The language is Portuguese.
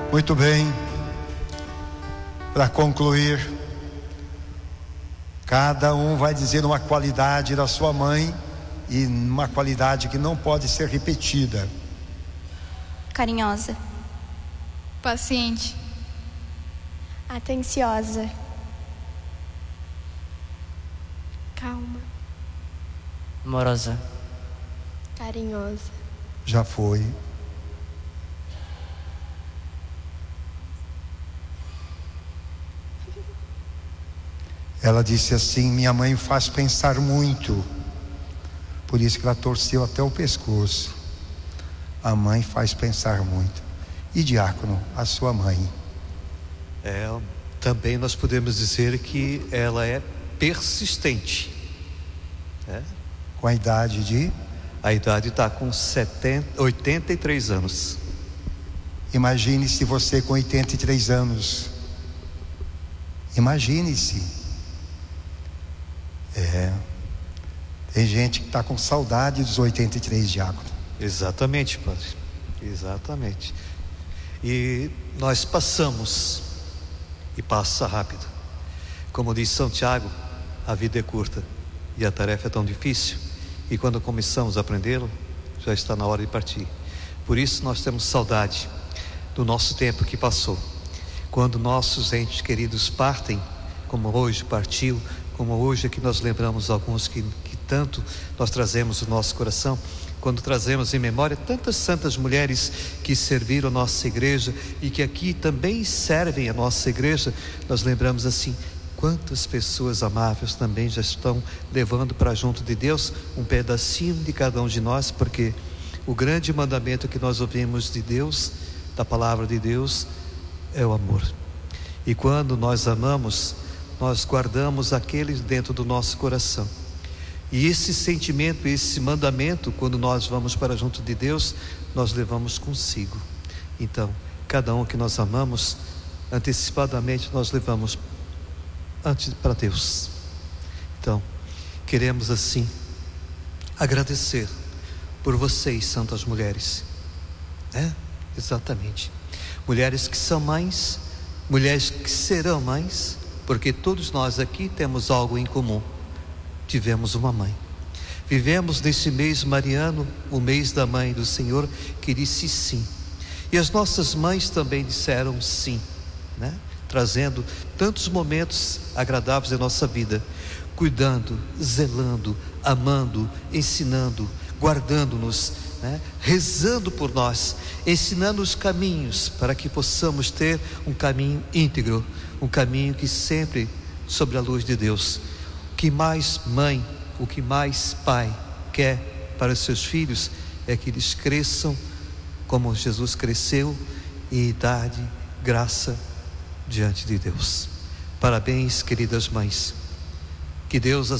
Muito bem. Para concluir, cada um vai dizer uma qualidade da sua mãe e uma qualidade que não pode ser repetida. Carinhosa. Paciente. Atenciosa. Calma. Amorosa. Carinhosa. Já foi. Ela disse assim: minha mãe faz pensar muito. Por isso que ela torceu até o pescoço. A mãe faz pensar muito. E diácono, a sua mãe? Também nós podemos dizer que ela é persistente. Com a idade de? A idade está com 83 anos. Imagine-se você com 83 anos. Imagine-se. Tem gente que está com saudade dos 83, diácono. Exatamente, padre. Exatamente. E nós passamos, e passa rápido. Como diz São Tiago, a vida é curta e a tarefa é tão difícil, e quando começamos a aprendê-lo, já está na hora de partir. Por isso nós temos saudade do nosso tempo que passou. Quando nossos entes queridos partem, como hoje partiu, como hoje é que nós lembramos alguns que tanto nós trazemos no nosso coração, quando trazemos em memória tantas santas mulheres que serviram a nossa igreja e que aqui também servem a nossa igreja, nós lembramos assim: quantas pessoas amáveis também já estão levando para junto de Deus um pedacinho de cada um de nós, porque o grande mandamento que nós ouvimos de Deus, da palavra de Deus, é o amor. E quando nós amamos, nós guardamos aqueles dentro do nosso coração. E esse sentimento, esse mandamento, quando nós vamos para junto de Deus, nós levamos consigo. Então, cada um que nós amamos, antecipadamente nós levamos antes para Deus. Então, queremos assim agradecer por vocês, santas mulheres. Exatamente. Mulheres que são mães, mulheres que serão mães, porque todos nós aqui temos algo em comum. Tivemos uma mãe. Vivemos nesse mês mariano, o mês da mãe do Senhor, que disse sim. E as nossas mães também disseram sim, trazendo tantos momentos agradáveis da nossa vida, cuidando, zelando, amando, ensinando, guardando-nos, rezando por nós, ensinando os caminhos para que possamos ter um caminho íntegro, um caminho que sempre sobre a luz de Deus. O que mais mãe, o que mais pai quer para os seus filhos é que eles cresçam como Jesus cresceu, em idade, graça diante de Deus. Parabéns, queridas mães. Que Deus as